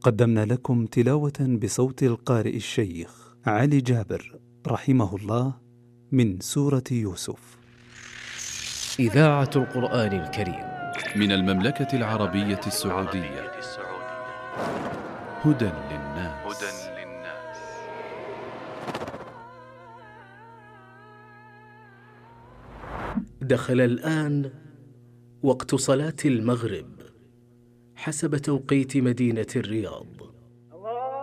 قدمنا لكم تلاوة بصوت القارئ الشيخ علي جابر رحمه الله من سورة يوسف. إذاعة القرآن الكريم من المملكة العربية السعودية. هدى للناس. دخل الآن وقت صلاة المغرب حسب توقيت مدينة الرياض.